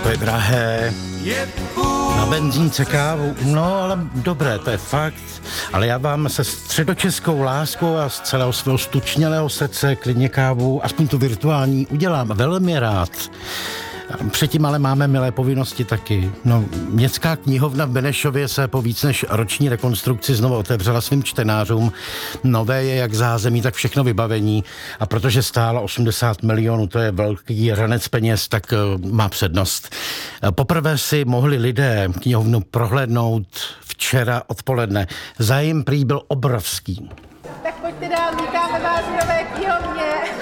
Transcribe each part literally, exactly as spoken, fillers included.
to je drahé. Na benzínce kávu, no ale dobré, to je fakt. Ale já vám se středočeskou láskou a z celého svého stučnělého srdce klidně kávu, aspoň tu virtuální, udělám velmi rád. Předtím ale máme milé povinnosti taky. No, Městská knihovna v Benešově se po víc než roční rekonstrukci znovu otevřela svým čtenářům. Nové je jak zázemí, tak všechno vybavení. A protože stála osmdesát milionů, to je velký ranec peněz, tak uh, má přednost. Poprvé si mohli lidé knihovnu prohlédnout včera odpoledne. Zájem prý byl obrovský. Tak pojďte dál, vítáme vás v nové knihovně.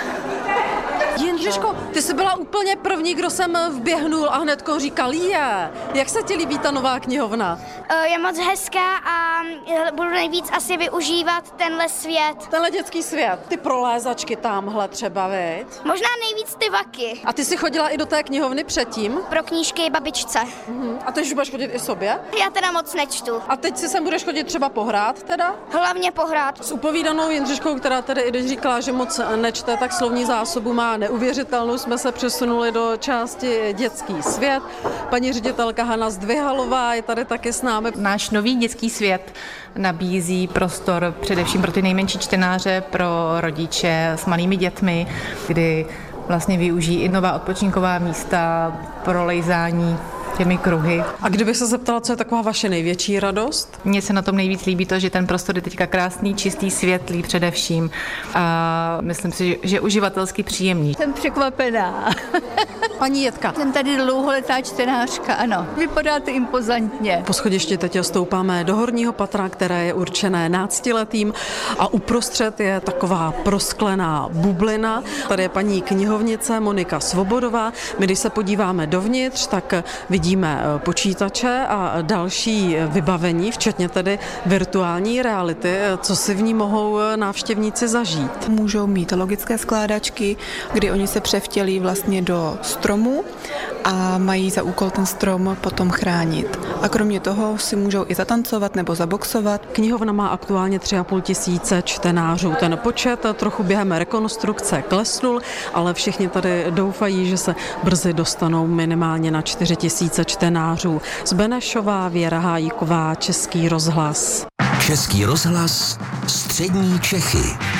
Jindřiško, ty jsi byla úplně první, kdo jsem vběhnul a hnedko říkal, je, jak se ti líbí ta nová knihovna? Je moc hezká a budu nejvíc asi využívat tenhle svět. Tenhle dětský svět, ty prolézačky tamhle třeba, viď? Možná nejvíc ty vaky. A ty jsi chodila i do té knihovny předtím? Pro knížky babičce. Uhum. A teď už budeš chodit i sobě? Já teda moc nečtu. A teď si sem budeš chodit třeba pohrát teda? Hlavně pohrát. S upovídanou Jindřiškou, která tedy i když říkala, že moc nečte, tak slovní zásobu má neuvěřitelnou, jsme se přesunuli do části dětský svět. Paní ředitelka Hana Zdvihalová je tady taky s námi. Náš nový dětský svět nabízí prostor především pro ty nejmenší čtenáře, pro rodiče s malými dětmi, kdy vlastně využijí i nová odpočinková místa pro lejzání těmi kruhy. A kdybych se zeptala, co je taková vaše největší radost? Mně se na tom nejvíc líbí to, že ten prostor je teďka krásný, čistý, světlý především a myslím si, že uživatelsky příjemný. Jsem překvapená. Paní Jitka. Jsem tady dlouholetá čtenářka, ano. Vypadáte impozantně. Po schodišti teď stoupáme do horního patra, které je určené náctiletým a uprostřed je taková prosklená bublina. Tady je paní knihovnice Monika Svobodová. My, když se podíváme dovnitř, tak vidíme počítače a další vybavení, včetně tedy virtuální reality. Co si v ní mohou návštěvníci zažít? Můžou mít logické skládačky, kdy oni se převtělí vlastně do stromu a mají za úkol ten strom potom chránit. A kromě toho si můžou i zatancovat nebo zaboxovat. Knihovna má aktuálně tři a půl tisíce čtenářů. Ten počet trochu během rekonstrukce klesnul, ale všichni tady doufají, že se brzy dostanou minimálně na čtyři tisíce čtenářů. Z Benešova Věra Hájíková, Český rozhlas. Český rozhlas, střední Čechy.